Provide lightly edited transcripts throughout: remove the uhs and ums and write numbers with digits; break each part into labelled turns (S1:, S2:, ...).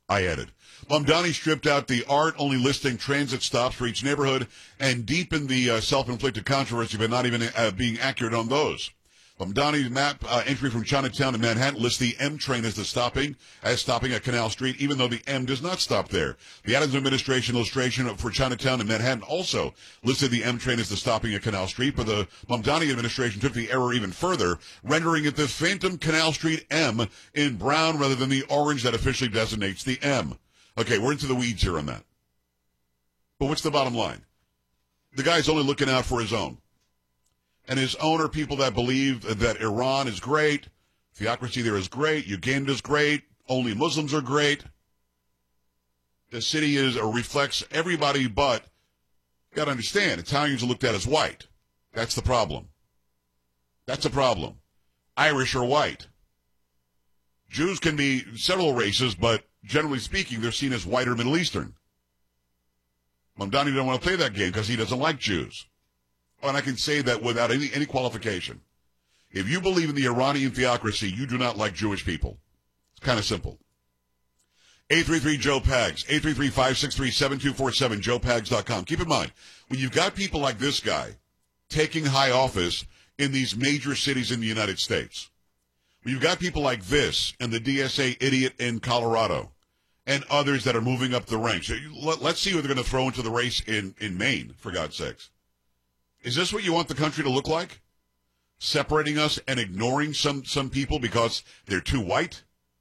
S1: I added. Mamdani stripped out the art, only listing transit stops for each neighborhood, and deepened the self-inflicted controversy by not even being accurate on those. Mamdani's map entry from Chinatown to Manhattan lists the M train as stopping at Canal Street, even though the M does not stop there. The Adams administration illustration for Chinatown and Manhattan also listed the M train as stopping at Canal Street, but the Mamdani administration took the error even further, rendering it the phantom Canal Street M in brown rather than the orange that officially designates the M. Okay, we're into the weeds here on that. But what's the bottom line? The guy's only looking out for his own. And his own are people that believe that Iran is great, theocracy there is great, Uganda is great, only Muslims are great. The city reflects everybody, but you got to understand, Italians are looked at as white. That's the problem. That's a problem. Irish are white. Jews can be several races, but generally speaking, they're seen as white or Middle Eastern. Mamdani doesn't want to play that game because he doesn't like Jews. Oh, and I can say that without any qualification. If you believe in the Iranian theocracy, you do not like Jewish people. It's kind of simple. 833-JOE-PAGS, 833-563-7247, joepags.com. Keep in mind, when you've got people like this guy taking high office in these major cities in the United States, when you've got people like this and the DSA idiot in Colorado and others that are moving up the ranks, let's see who they're going to throw into the race in Maine, for God's sakes. Is this what you want the country to look like? Separating us and ignoring some people because they're too white?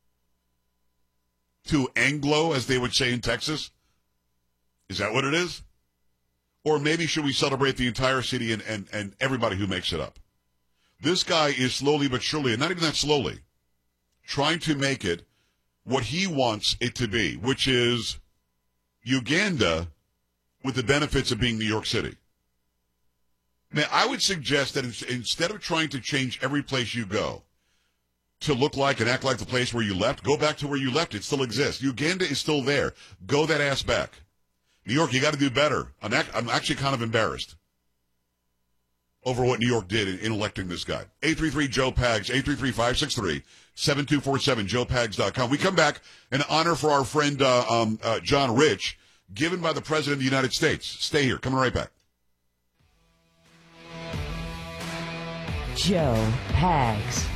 S1: Too Anglo, as they would say in Texas? Is that what it is? Or maybe should we celebrate the entire city and everybody who makes it up? This guy is slowly but surely, and not even that slowly, trying to make it what he wants it to be, which is Uganda with the benefits of being New York City. Man, I would suggest that instead of trying to change every place you go to look like and act like the place where you left, go back to where you left. It still exists. Uganda is still there. Go that ass back. New York, you got to do better. I'm actually kind of embarrassed over what New York did in electing this guy. 833-JOE-PAGS, 833-563-7247, joepags.com. We come back, an honor for our friend John Rich, given by the President of the United States. Stay here. Coming right back.
S2: Joe Pags.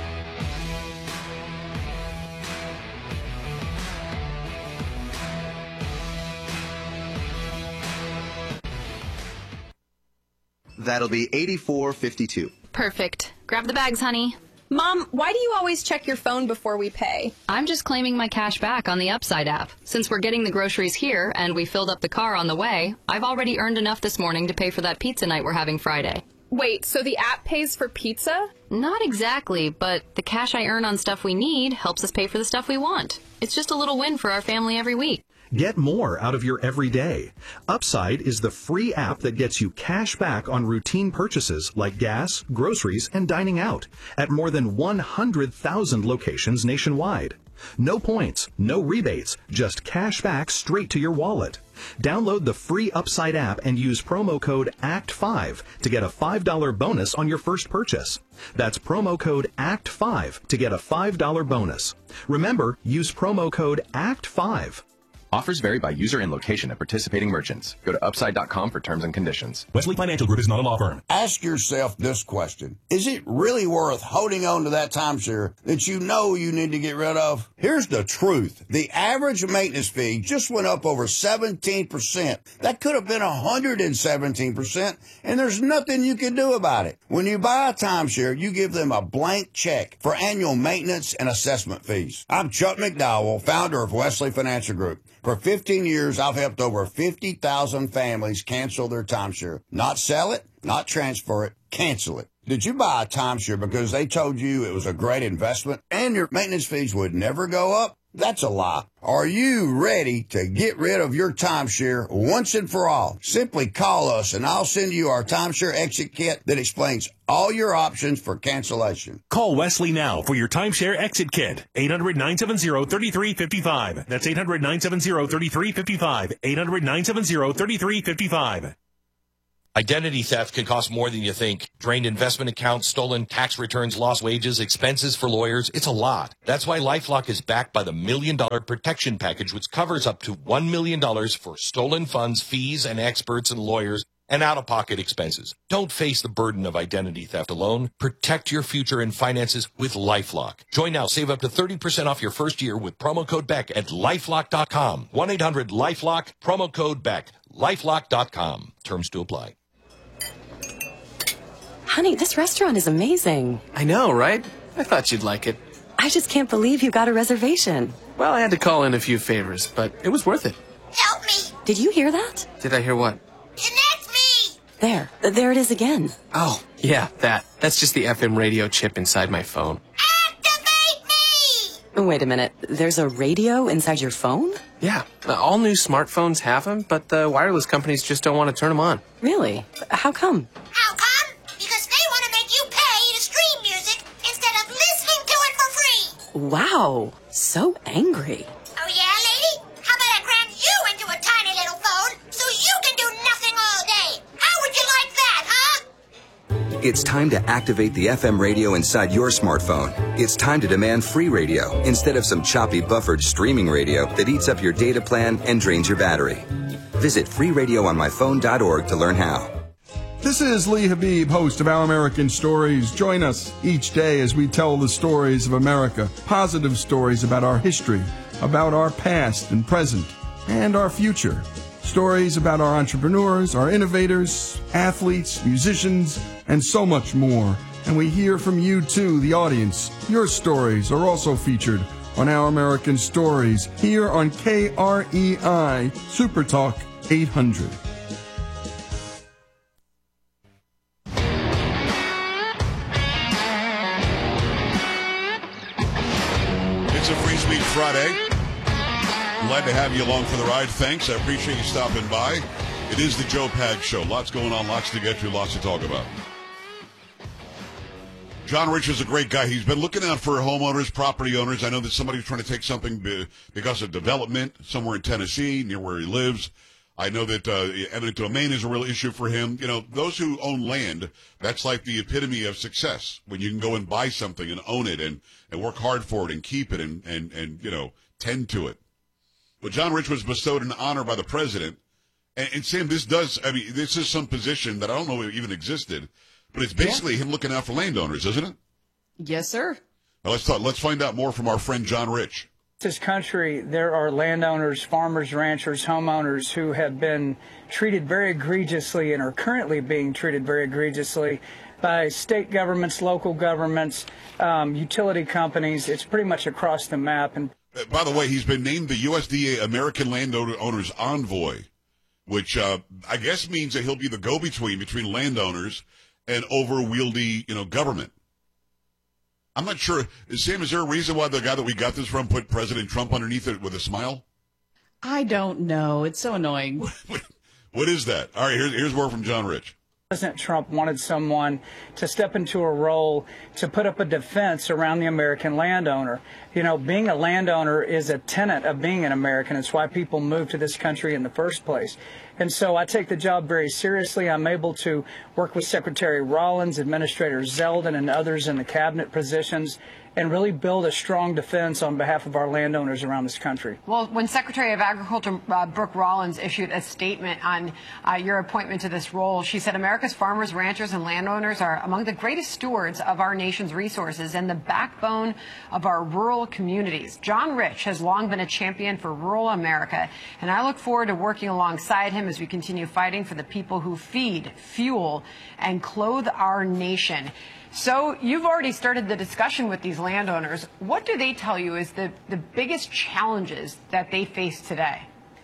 S3: That'll be $84.52.
S4: Perfect. Grab the bags, honey.
S5: Mom, why do you always check your phone before we pay?
S4: I'm just claiming my cash back on the Upside app. Since we're getting the groceries here and we filled up the car on the way, I've already earned enough this morning to pay for that pizza night we're having Friday.
S5: Wait, so the app pays for pizza?
S4: Not exactly, but the cash I earn on stuff we need helps us pay for the stuff we want. It's just a little win for our family every week.
S6: Get more out of your everyday. Upside is the free app that gets you cash back on routine purchases like gas, groceries, and dining out at more than 100,000 locations nationwide. No points, no rebates, just cash back straight to your wallet. Download the free Upside app and use promo code ACT5 to get a $5 bonus on your first purchase. That's promo code ACT5 to get a $5 bonus. Remember, use promo code ACT5.
S7: Offers vary by user and location at participating merchants. Go to Upside.com for terms and conditions.
S8: Wesley Financial Group is not a law firm.
S9: Ask yourself this question. Is it really worth holding on to that timeshare that you know you need to get rid of? Here's the truth. The average maintenance fee just went up over 17%. That could have been 117%, and there's nothing you can do about it. When you buy a timeshare, you give them a blank check for annual maintenance and assessment fees. I'm Chuck McDowell, founder of Wesley Financial Group. For 15 years, I've helped over 50,000 families cancel their timeshare. Not sell it, not transfer it, cancel it. Did you buy a timeshare because they told you it was a great investment and your maintenance fees would never go up? That's a lie. Are you ready to get rid of your timeshare once and for all? Simply call us and I'll send you our timeshare exit kit that explains all your options for cancellation.
S8: Call Wesley now for your timeshare exit kit. 800-970-3355. That's 800-970-3355. 800-970-3355.
S2: Identity theft can cost more than you think. Drained investment accounts, stolen tax returns, lost wages, expenses for lawyers. It's a lot. That's why LifeLock is backed by the $1 Million Protection Package, which covers up to $1 million for stolen funds, fees, and experts and lawyers, and out-of-pocket expenses. Don't face the burden of identity theft alone. Protect your future and finances with LifeLock. Join now. Save up to 30% off your first year with promo code BECK at LifeLock.com. 1-800-LifeLock, promo code BECK. LifeLock.com. Terms to apply.
S10: Honey, this restaurant is amazing.
S11: I know, right? I thought you'd like it.
S10: I just can't believe you got a reservation.
S11: Well, I had to call in a few favors, but it was worth it.
S10: Help me! Did you hear that?
S11: Did I hear what?
S10: Connect me! There it is again.
S11: Oh, yeah, that's just the FM radio chip inside my phone.
S10: Activate me! Wait a minute, there's a radio inside your phone?
S11: Yeah, all new smartphones have them, but the wireless companies just don't want to turn them on.
S10: Really? How come?
S12: How come? Because they want to make you pay to stream music instead of listening to it for free.
S10: Wow, so angry.
S12: Oh yeah, lady? How about I cram you into a tiny little phone so you can do nothing all day? How would you like that, huh?
S13: It's time to activate the FM radio inside your smartphone. It's time to demand free radio instead of some choppy buffered streaming radio that eats up your data plan and drains your battery. Visit freeradioonmyphone.org to learn how.
S14: This is Lee Habib, host of Our American Stories. Join us each day as we tell the stories of America, positive stories about our history, about our past and present, and our future. Stories about our entrepreneurs, our innovators, athletes, musicians, and so much more. And we hear from you too, the audience. Your stories are also featured on Our American Stories here on KREI Super Talk 800.
S1: It's a Free Speech Friday. Glad to have you along for the ride. Thanks. I appreciate you stopping by. It is the Joe Pags Show. Lots going on, lots to get to, lots to talk about. John Rich is a great guy. He's been looking out for homeowners, property owners. I know that somebody's trying to take something because of development somewhere in Tennessee, near where he lives. I know that eminent domain is a real issue for him. You know, those who own land, that's like the epitome of success, when you can go and buy something and own it and work hard for it and keep it and you know, tend to it. Well, John Rich was bestowed an honor by the president. And Sam, this is some position that I don't know if even existed, but it's basically him looking out for landowners, isn't it?
S15: Yes, sir.
S1: Now let's find out more from our friend John Rich.
S16: This country, there are landowners, farmers, ranchers, homeowners who have been treated very egregiously and are currently being treated very egregiously by state governments, local governments, utility companies. It's pretty much across the map. And
S1: by the way, he's been named the USDA American Landowners Envoy, which I guess means that he'll be the go-between between landowners and overwieldy, government. I'm not sure. Sam, is there a reason why the guy that we got this from put President Trump underneath it with a smile?
S15: I don't know. It's so annoying.
S1: What is that? All right, here's more from John Rich.
S16: President Trump wanted someone to step into a role to put up a defense around the American landowner. You know, being a landowner is a tenet of being an American. It's why people move to this country in the first place. And so I take the job very seriously. I'm able to work with Secretary Rollins, Administrator Zeldin, and others in the cabinet positions and really build a strong defense on behalf of our landowners around this country.
S17: Well, when Secretary of Agriculture Brooke Rollins issued a statement on your appointment to this role, she said America's farmers, ranchers, and landowners are among the greatest stewards of our nation's resources and the backbone of our rural communities. John Rich has long been a champion for rural America, and I look forward to working alongside him as we continue fighting for the people who feed, fuel, and clothe our nation. So you've already started the discussion with these landowners. What do they tell you is the biggest challenges that they face today?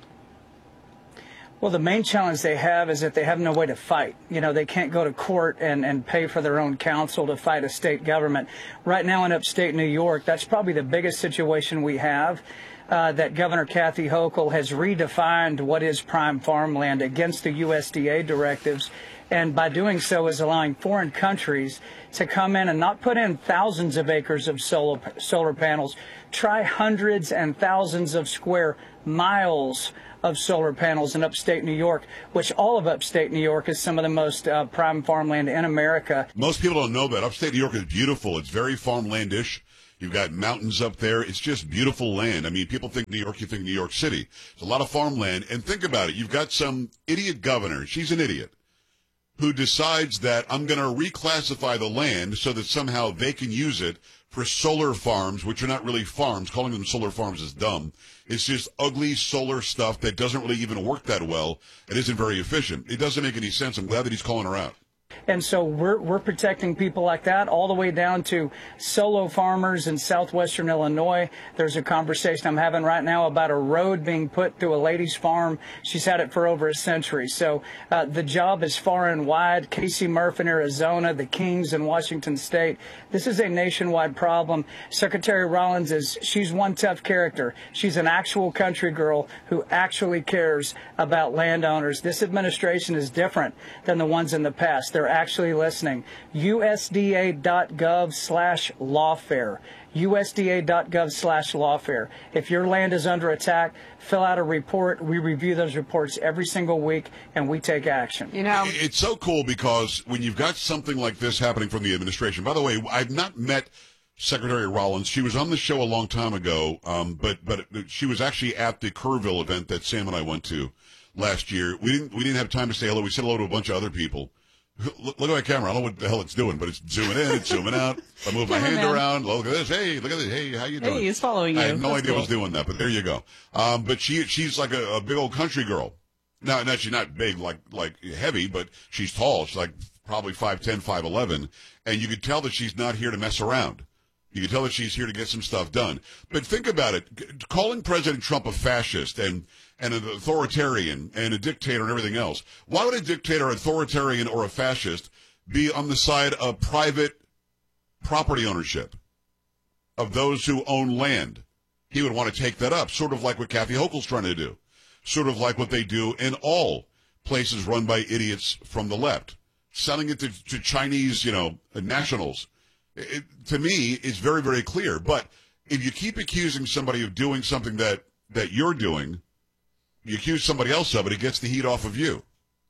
S16: Well, the main challenge they have is that they have no way to fight. You know, they can't go to court and pay for their own counsel to fight a state government. Right now in upstate New York, that's probably the biggest situation we have. That Governor Kathy Hochul has redefined what is prime farmland against the USDA directives. And by doing so is allowing foreign countries to come in and not put in thousands of acres of solar panels, try hundreds and thousands of square miles of solar panels in upstate New York, which all of upstate New York is some of the most prime farmland in America.
S1: Most people don't know that. Upstate New York is beautiful. It's very farmlandish. You've got mountains up there. It's just beautiful land. I mean, people think New York, you think New York City. It's a lot of farmland. And think about it. You've got some idiot governor. She's an idiot, who decides that I'm going to reclassify the land so that somehow they can use it for solar farms, which are not really farms. Calling them solar farms is dumb. It's just ugly solar stuff that doesn't really even work that well. It isn't very efficient. It doesn't make any sense. I'm glad that he's calling her out.
S16: And so we're protecting people like that, all the way down to solo farmers in southwestern Illinois. There's a conversation I'm having right now about a road being put through a lady's farm. She's had it for over a century. So the job is far and wide. Casey Murph in Arizona, the Kings in Washington State. This is a nationwide problem. Secretary Rollins she's one tough character. She's an actual country girl who actually cares about landowners. This administration is different than the ones in the past. They're actually listening. USDA.gov/lawfare. USDA.gov/lawfare. If your land is under attack, fill out a report. We review those reports every single week, and we take action.
S17: You know,
S1: it's so cool because when you've got something like this happening from the administration, by the way, I've not met Secretary Rollins. She was on the show a long time ago, but she was actually at the Kerrville event that Sam and I went to last year. We didn't have time to say hello. We said hello to a bunch of other people. Look at my camera. I don't know what the hell it's doing, but it's zooming in, it's zooming out. I move my hand around. Look at this. Hey, look at this. Hey, how you doing?
S15: Hey, he's following you.
S1: I have no idea what's doing that, but there you go. But she's like a big old country girl. Now she's not big, like heavy, but she's tall. She's like probably 5'10", 5'11", and you could tell that she's not here to mess around. You can tell that she's here to get some stuff done. But think about it. Calling President Trump a fascist and an authoritarian and a dictator and everything else. Why would a dictator, authoritarian, or a fascist be on the side of private property ownership of those who own land? He would want to take that up, sort of like what Kathy Hochul's trying to do, sort of like what they do in all places run by idiots from the left, selling it to Chinese, nationals. To me, it's very, very clear. But if you keep accusing somebody of doing something that you're doing, you accuse somebody else of it, it gets the heat off of you.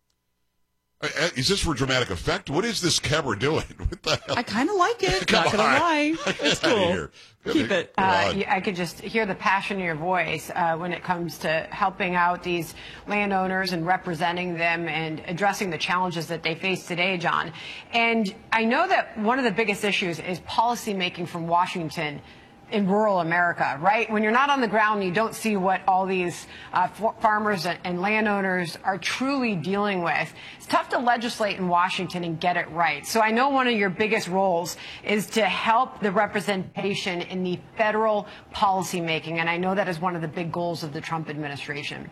S1: Is this for dramatic effect? What is this camera doing? What the hell?
S15: I kind of like it. Not going to lie. It's cool. Keep it.
S17: I could just hear the passion in your voice when it comes to helping out these landowners and representing them and addressing the challenges that they face today, John. And I know that one of the biggest issues is policy making from Washington in rural America, right? When you're not on the ground, you don't see what all these farmers and landowners are truly dealing with. It's tough to legislate in Washington and get it right. So I know one of your biggest roles is to help the representation in the federal policy making, and I know that is one of the big goals of the Trump administration.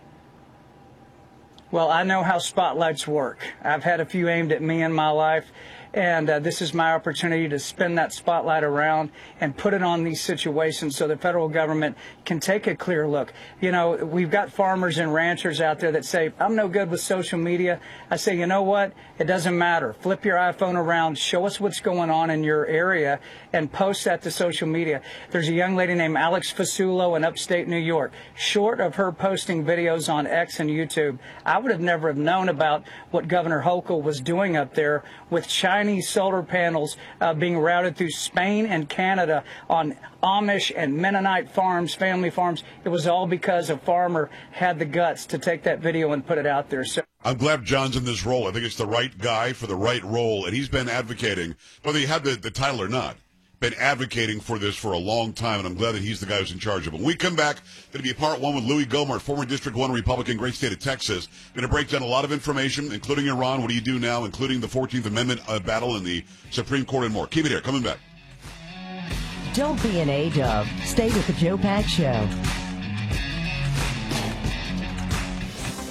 S16: Well, I know how spotlights work. I've had a few aimed at me in my life. And this is my opportunity to spin that spotlight around and put it on these situations so the federal government can take a clear look. We've got farmers and ranchers out there that say, I'm no good with social media. I say, you know what? It doesn't matter. Flip your iPhone around, show us what's going on in your area, and post that to social media. There's a young lady named Alex Fasulo in upstate New York. Short of her posting videos on X and YouTube, I would have never have known about what Governor Hochul was doing up there with Chinese solar panels being routed through Spain and Canada on Amish and Mennonite farms, family farms. It was all because a farmer had the guts to take that video and put it out there. So
S1: I'm glad John's in this role. I think it's the right guy for the right role, and he's been advocating, whether he had the title or not, been advocating for this for a long time, and I'm glad that he's the guy who's in charge of it. When we come back, going to be a part one with Louis Gohmert, former District 1 Republican, great state of Texas. Going to break down a lot of information, including Iran, what do you do now, including the 14th Amendment battle in the Supreme Court and more. Keep it here. Coming back.
S18: Don't be an A-dub. Stay with the Joe Pags Show.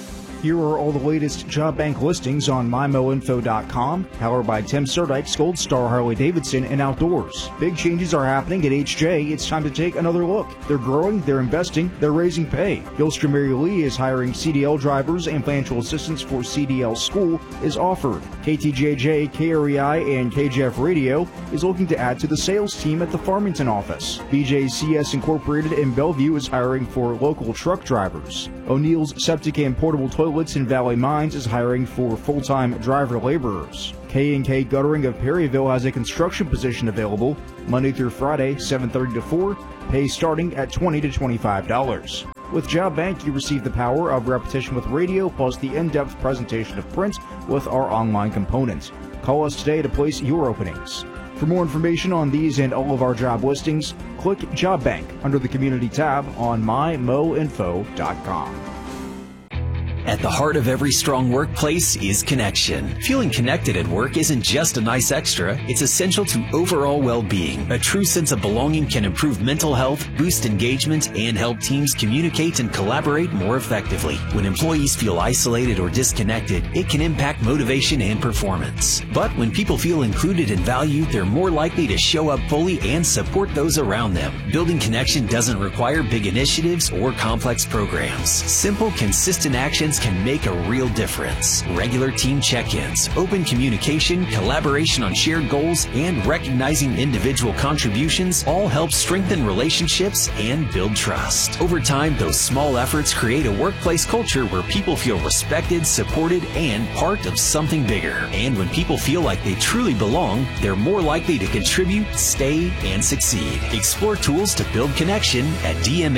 S19: Here are all the latest job bank listings on mymoinfo.com, powered by Tim Serdyk's Gold Star Harley-Davidson and Outdoors. Big changes are happening at HJ. It's time to take another look. They're growing, they're investing, they're raising pay. Gilster Mary Lee is hiring CDL drivers and financial assistance for CDL School is offered. KTJJ, KREI, and KJF Radio is looking to add to the sales team at the Farmington office. BJCS Incorporated in Bellevue is hiring for local truck drivers. O'Neill's Septic and Portable Toilets in Valley Mines is hiring for full-time driver laborers. K&K Guttering of Perryville has a construction position available Monday through Friday, 7:30 to 4, pay starting at $20 to $25. With Job Bank, you receive the power of repetition with radio plus the in-depth presentation of print with our online component. Call us today to place your openings. For more information on these and all of our job listings, click Job Bank under the Community tab on mymoinfo.com.
S20: At the heart of every strong workplace is connection. Feeling connected at work isn't just a nice extra, it's essential to overall well-being. A true sense of belonging can improve mental health, boost engagement, and help teams communicate and collaborate more effectively. When employees feel isolated or disconnected, it can impact motivation and performance. But when people feel included and valued, they're more likely to show up fully and support those around them. Building connection doesn't require big initiatives or complex programs. Simple, consistent actions can make a real difference. Regular team check-ins, open communication, collaboration on shared goals, and recognizing individual contributions all help strengthen relationships and build trust. Over time, those small efforts create a workplace culture where people feel respected, supported, and part of something bigger. And when people feel like they truly belong, they're more likely to contribute, stay, and succeed. Explore tools to build connection at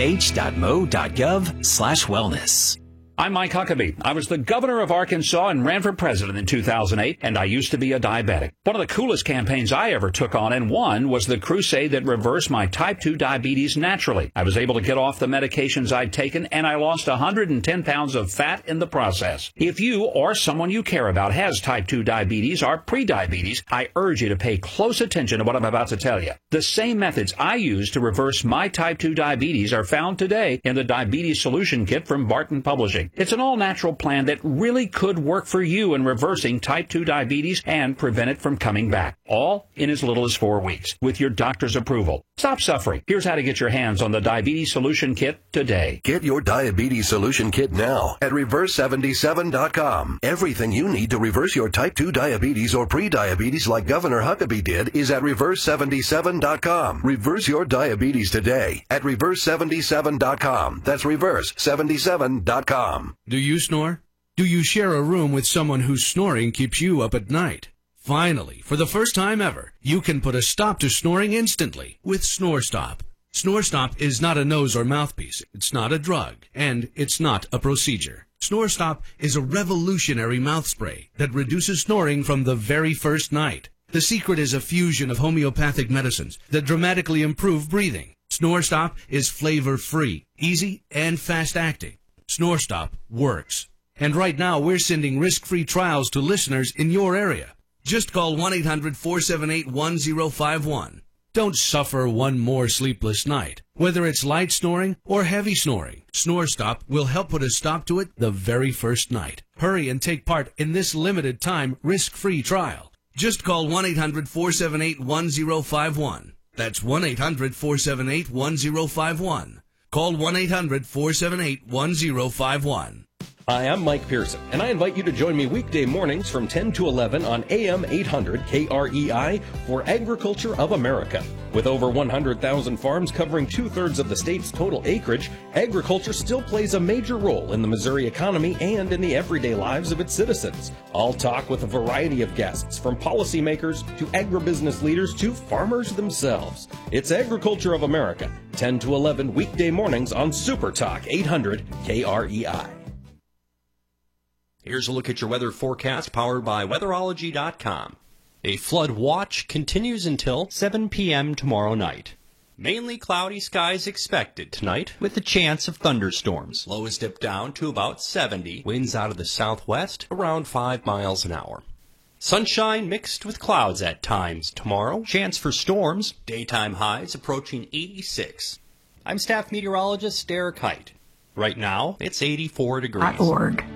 S20: dmh.mo.gov/wellness.
S21: I'm Mike Huckabee. I was the governor of Arkansas and ran for president in 2008, and I used to be a diabetic. One of the coolest campaigns I ever took on and won was the crusade that reversed my type 2 diabetes naturally. I was able to get off the medications I'd taken, and I lost 110 pounds of fat in the process. If you or someone you care about has type 2 diabetes or prediabetes, I urge you to pay close attention to what I'm about to tell you. The same methods I used to reverse my type 2 diabetes are found today in the Diabetes Solution Kit from Barton Publishing. It's an all-natural plan that really could work for you in reversing type 2 diabetes and prevent it from coming back. All in as little as 4 weeks with your doctor's approval. Stop suffering. Here's how to get your hands on the Diabetes Solution Kit today.
S22: Get your Diabetes Solution Kit now at Reverse77.com. Everything you need to reverse your type 2 diabetes or pre-diabetes like Governor Huckabee did is at Reverse77.com. Reverse your diabetes today at Reverse77.com. That's Reverse77.com.
S23: Do you snore? Do you share a room with someone whose snoring keeps you up at night? Finally, for the first time ever, you can put a stop to snoring instantly with SnoreStop. SnoreStop is not a nose or mouthpiece, it's not a drug, and it's not a procedure. SnoreStop is a revolutionary mouth spray that reduces snoring from the very first night. The secret is a fusion of homeopathic medicines that dramatically improve breathing. SnoreStop is flavor-free, easy, and fast-acting. SnoreStop works. And right now, we're sending risk-free trials to listeners in your area. Just call 1-800-478-1051. Don't suffer one more sleepless night. Whether it's light snoring or heavy snoring, SnoreStop will help put a stop to it the very first night. Hurry and take part in this limited time risk-free trial. Just call 1-800-478-1051. That's 1-800-478-1051. Call 1-800-478-1051.
S2: Hi, I'm Mike Pearson, and I invite you to join me weekday mornings from 10 to 11 on AM 800 KREI for Agriculture of America. With over 100,000 farms covering 2/3 of the state's total acreage, agriculture still plays a major role in the Missouri economy and in the everyday lives of its citizens. I'll talk with a variety of guests, from policymakers to agribusiness leaders to farmers themselves. It's Agriculture of America, 10 to 11 weekday mornings on Super Talk 800 KREI.
S24: Here's a look at your weather forecast powered by Weatherology.com. A flood watch continues until 7 p.m. tomorrow night. Mainly cloudy skies expected tonight with a chance of thunderstorms. Lows dip down to about 70. Winds out of the southwest around 5 miles an hour. Sunshine mixed with clouds at times tomorrow. Chance for storms. Daytime highs approaching 86. I'm staff meteorologist Derek Height. Right now, it's 84 degrees.